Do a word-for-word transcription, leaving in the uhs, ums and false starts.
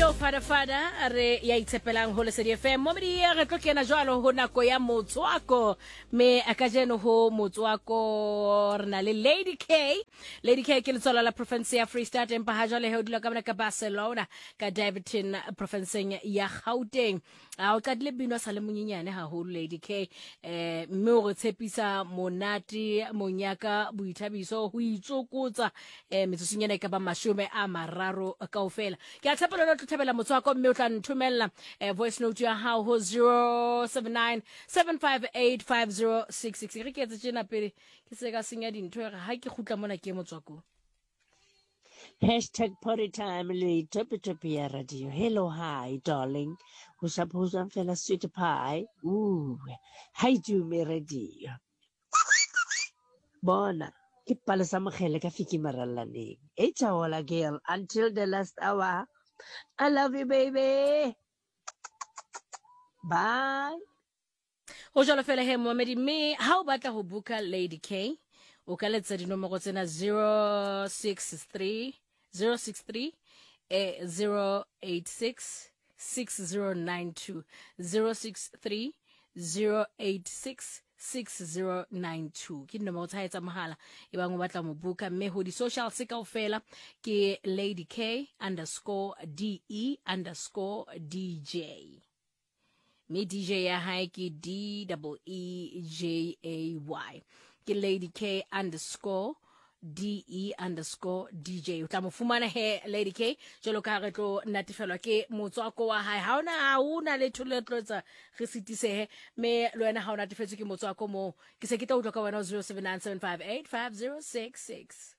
Yo fada fada re ya itshepelang ho Lesedi F M mo medi re tlo kena jwalo ho nako ya motswako me akajeno ho motswako rena le Lady K. Lady K ke letsola la province ya Free State empa ha jwale he o dula ka ka Barcelona ka Davidton province ya Gauteng. A o qadile bino sa le monyenyane haholo Lady K eh mme o re tshepisa monate monyaka boithabiso ho itsokotsa eh metsosenyana ka ba mashome a mararo kaofela. Ke a tshepa lona tlo thabela motswako mme o tla nthumella eh, voice note ya hao ho zero seven nine seven five eight five zero six six. Re ke tse tsena pele ke se ka senya dintho re ha ke khutla mona ke motswako. Hashtag party time le topi topi ya radio. Hello, hi, darling. Usaphuza mfela sweet pie. Ooh, hi do me radio. Bona, ke pala sa mogele ka fiki marallaneng. It's all a girl until the last hour. I love you, baby. Bye. O jalo fela he Mohamedi me ha o batla ho buka Lady K o ka letsa dinomoro tsena zero six three zero six three zero eight six six zero nine two zero six three zero eight six six zero nine two ke nomoro tsa etsa mohala e bang o batla mo buka mme ho di social se kaofela ke Lady K underscore D E underscore D J. Me D J ya hae ke D E E J A Y ke Lady K underscore D E underscore D J. O tla mo fumana he Lady K jalo ka re tlo natifelwa ke motswako wa hae ha ona ha una le thuletletsa re sitise he me le wena ha ona natifetswe ke motswako mo ke se ke tla utlwa ka wena zero seven nine seven five eight five zero six six.